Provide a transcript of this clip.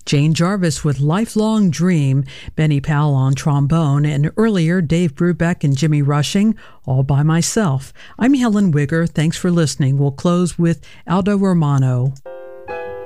Jane Jarvis with Lifelong Dream, Benny Powell on trombone, and earlier Dave Brubeck and Jimmy Rushing, All by Myself. I'm Helen Wigger. Thanks for listening. We'll close with Aldo Romano.